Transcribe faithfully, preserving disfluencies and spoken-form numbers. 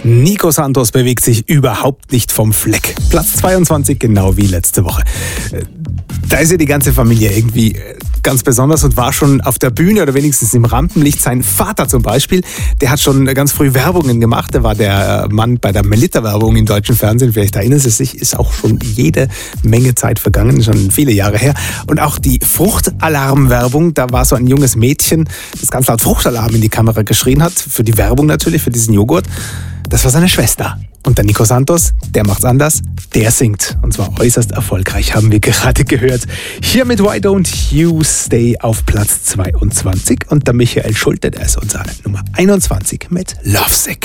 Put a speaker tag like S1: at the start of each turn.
S1: Nico Santos bewegt sich überhaupt nicht vom Fleck. Platz zweiundzwanzig, genau wie letzte Woche. Da ist ja die ganze Familie irgendwie ganz besonders und war schon auf der Bühne oder wenigstens im Rampenlicht. Sein Vater zum Beispiel, der hat schon ganz früh Werbungen gemacht. Der war der Mann bei der Melitta-Werbung im deutschen Fernsehen. Vielleicht erinnern Sie sich, ist auch schon jede Menge Zeit vergangen, schon viele Jahre her. Und auch die Fruchtalarm-Werbung, da war so ein junges Mädchen, das ganz laut Fruchtalarm in die Kamera geschrien hat. Für die Werbung natürlich, für diesen Joghurt. Das war seine Schwester. Und der Nico Santos, der macht's anders, der singt. Und zwar äußerst erfolgreich, haben wir gerade gehört. Hier mit Why Don't You Stay auf Platz zweiundzwanzig. Und der Michael Schulte, der ist unser Nummer einundzwanzig mit Lovesick.